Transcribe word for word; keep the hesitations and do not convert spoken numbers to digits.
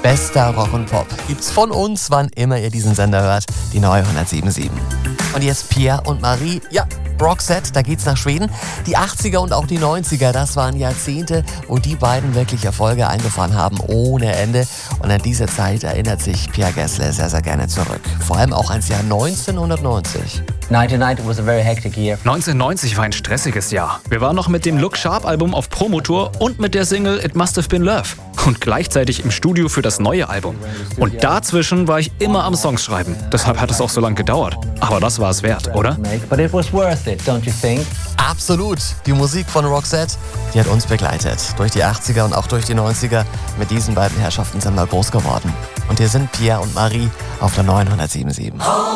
Bester Rock und Pop gibt's von uns, wann immer ihr diesen Sender hört, die neue hundertsieben Komma sieben. Und jetzt Pierre und Marie, ja, Roxette, da geht's nach Schweden. Die achtziger und auch die neunziger, das waren Jahrzehnte, wo die beiden wirklich Erfolge eingefahren haben ohne Ende. Und an diese Zeit erinnert sich Pierre Gessle sehr, sehr gerne zurück. Vor allem auch ans Jahr neunzehnhundertneunzig. neunzehnhundertneunzig war ein stressiges Jahr. Wir waren noch mit dem Look Sharp Album auf Promotour und mit der Single It Must Have Been Love. Und gleichzeitig im Studio für das neue Album. Und dazwischen war ich immer am Songs schreiben. Deshalb hat es auch so lange gedauert. Aber das war es wert, oder? Absolut. Die Musik von Roxette, die hat uns begleitet. Durch die achtziger und auch durch die neunziger. Mit diesen beiden Herrschaften sind wir groß geworden. Und hier sind Pierre und Marie auf der neuen hundertsieben Komma sieben.